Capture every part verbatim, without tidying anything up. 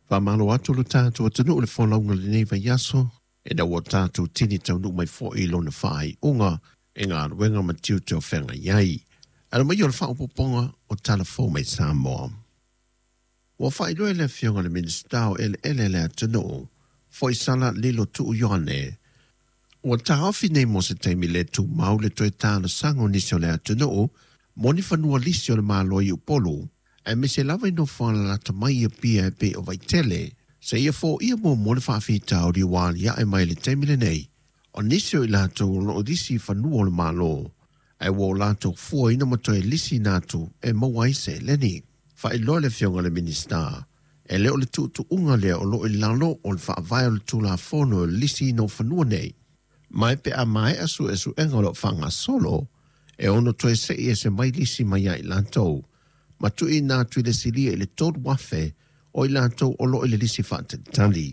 Fa malo atu lo tātou atanu o le whalaunga le nei vai aso, e na wa tātou tini tau nu mai fo i lona whaai unga, e ngā ruenga ma tiu teo whenga iai. Ana mai o le whaupoponga o talafo mai Samoa. Wa whai loe le whionga le ministao ele ele le atanu, fo i sala lilo tu uione. Wa ta hafi nei mo se teimi le tu mau le toe tāna sango nisio le atanu, moni whanua lisio le māloi upolu, e me se lava ino whana la tamai a pia e pe o vai tele, se ia fo ia mo mo le whawhi tau di wāli ia e mai le teimile nei, o nisio i lato lo disi whanua le malo, e wo lato fua ina mo toi lisi natu e mawai se leni. Fa i loa le fionga le minista, e leo le tu tu unga lea o lo i lalo o le whaavai o le tu la fono lisi no whanua nei. Mai pe a mai asu esu enga lo whanga solo, e ono toi se i e se mai lisi mai ai lantou, ma tu i nā tui le silia i le tōt wafe o i lātou o lo i le lisi whātitali.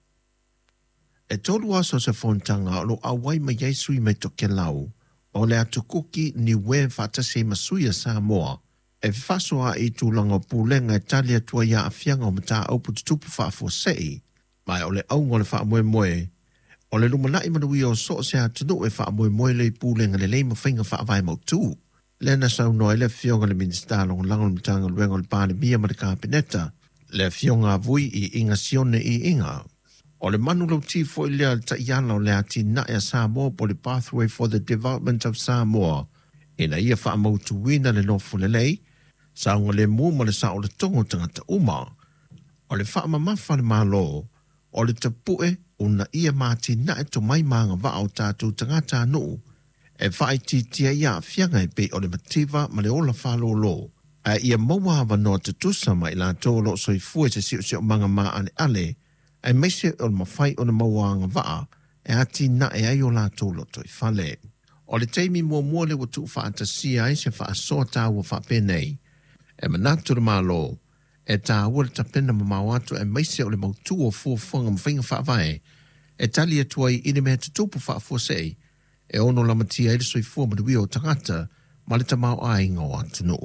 E tōt waso se whontanga o lo awai ma Iesui me toke lau, o le atu kuki ni we whātase masuia Samoa, e whasoa i tūlanga pūlenga e talia tua ia a fianga o mata au pututupu whaafo sei, mai o le aunga le whaamoe moe, o le lumanai manui o so se atunu e whaamoe moe le pūlenga le leima whainga whaavai mautu. Lena sau noe le fionga le minister long langon mtanga luenga le pāne mia ma le kāpeneta, le fionga vui i inga sione i inga. O le manu lau ti fo i lea ta iala o le ati na ea Samoa po le Pathway for the Development of Samoa. Ina ia wha mautu wina le nofu le lei, saunga le mua ma le sa o le tongo tangata uma. O le wha mamafa le malo, o le tapue una ia mati na e to mai maanga wa au tātou tangata nuu, e whai ti tia ia fianga e pe o le mativa ma le ola whalo lo. A ia maua hawa noa te tusa mai la tōlo soi fue se siu siu manga maa ane ale, e meise o le mawhai o le maua anga waa, e ati na e ai o la tōlo toi whale. O le teimi mua mua le watu whaata sia ai se wha soa tāua wha penei, e manatu le malo, e tāua le tapena ma mawatu e meise o le mautu o fuafuanga mwhinga wha vai, e tali atua i ine mea tutupu wha fuasei, e ono la matia ele soi fua madui o tangata, ma le tamau a inga o atunu.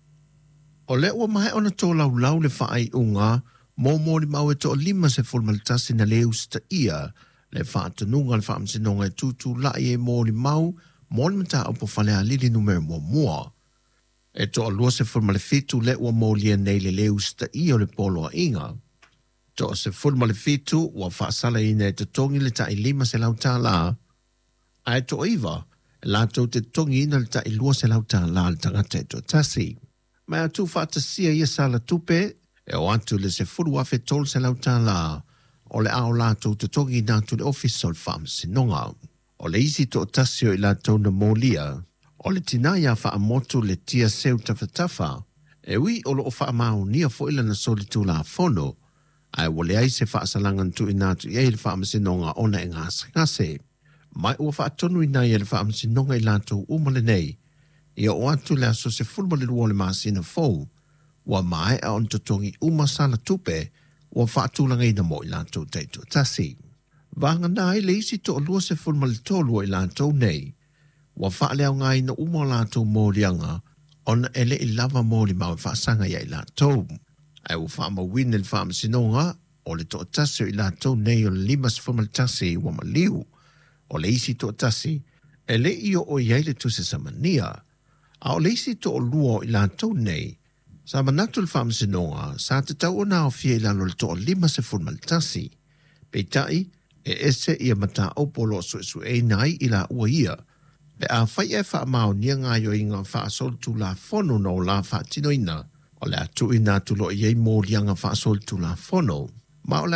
O le ua mai ona tō lau lau le whaai unga, mō mō li mau e tō lima se fulmalitasi na leu sta ia, le wha atununga le wha amsinonga e tutu lai e mō li mau, mō li mata upo whale a lili numero mō mua. E tō alua se fulmalifitu le ua mō lia nei le leu sta ia o le polo a inga. Tō se fulmalifitu ua wha sala ina e te tongi le ta i lima se lau tā la, ai to iwa, la to te tongi ina le ta i lua se lau tā la le tangata e to tasi. Mai atu whata sia ia sala tupe, e o atu le se furu afe tol se lau tā la, o le ao la to te tongi ina tu le official farm sinonga. O le isi to tasi o i la to na mōlia, o le tina ia wha amotu le tia seu tawhatafa, e ui o lo o wha amau nia fo ila na soli tu la fono, ai wale ai se wha asalangan tu ina tu ia i le wha amasinonga ona e ngase ngase. Mai ua wha atonu i nai e le wha amasinonga i lato umale nei, ia o atu le aso se fulmale lua le maasina fau, ua mai a on totongi umasala tupe, ua wha atulanga ina mo i lato teito tasi. Vanga nai le isi to lua se fulmale tolua i lato nei, ua wha leo ngai na uma lato mōrianga, ona ele i lava mōri mau wha sanga ia i lato. Ai ua wha mawine le wha amasinonga, o le to tasi i lato nei o le limas fulmale tasi ua maliu. O le isi to tasi, e le i o iai le tuse samania, a o le isi to o lua i la tau nei, sa manatu le whamsinonga, sa te tau o nao fia i lalo le to o lima se fulmal tasi, pe tai, e ese ia mata opolo su su e nai i la ua ia, pe a whai e wha mao nia ngā yo inga wha sol tu la fono no la wha tino ina, o le atu ina tu lo iei mō lianga wha sol tu la fono, ma o le